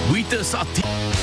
Wheatus a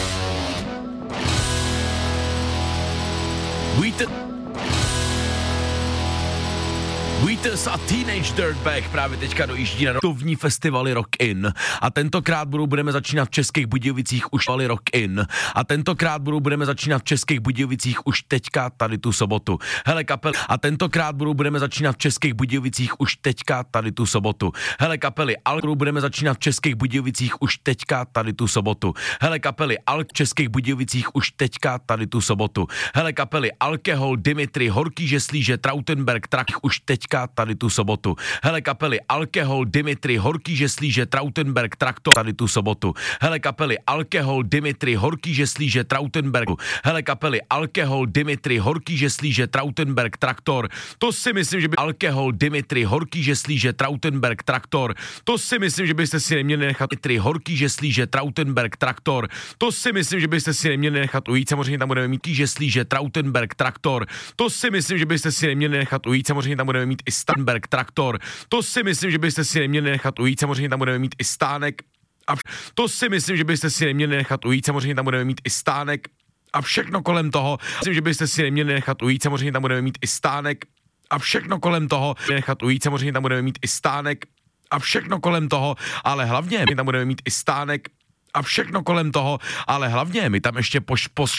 Wheatus a Teenage Dirtbag právě teďka dojíždí na rokovní festivaly Rock In. A tentokrát budeme začínat v Českých Budějovicích už Rock In. A tentokrát budeme začínat v Českých Budějovicích už teďka tady tu sobotu. Hele kapely. A tentokrát budeme začínat v Českých Budějovicích už teďka tady tu sobotu. Hele kapely. Budeme začínat v Českých Budějovicích už teďka tady tu sobotu. Hele kapely. V Českých Budějovicích už teďka tady tu sobotu. Hele kapely. Alkohol, Dimitri, Horký Žeslíže, Trautenberg, Trak už teďka tady tu sobotu. Hele kapely Alkohol, Dimitri, Horký Žeslíže, Trautenberg, Traktor tady tu sobotu. Hele kapely Alkohol, Dimitri, Horký Žeslíže, Trautenberg. Hele kapely Alkohol, Dimitri, Horký Žeslíže, Trautenberg, Traktor. To si myslím, že by Alkohol, Dimitri, Horký Žeslíže, Trautenberg, Traktor. To si myslím, že byste si neměli nechat Dimitri, Horký Žeslíže, Trautenberg, Traktor. To si myslím, že byste si neměli nechat ujít. Samozřejmě tam budeme mít Žeslíže, Trautenberg, Traktor. To si myslím, že byste si neměli nechat ujít. Samozřejmě tam budeme mít i Stanberg, Traktor. To si myslím, že byste si neměli nechat ujít. Samozřejmě tam budeme mít i Stánek. A to si myslím, že byste si neměli nechat ujít. Samozřejmě tam budeme mít i Stánek. A všechno kolem toho. Myslím, že byste si neměli nechat ujít. Samozřejmě tam budeme mít i Stánek. A všechno kolem toho. Nechat ujít. Samozřejmě tam budeme mít i Stánek. A všechno kolem toho. Ale hlavně my tam budeme mít i Stánek. A všechno kolem toho. Ale hlavně my tam ještě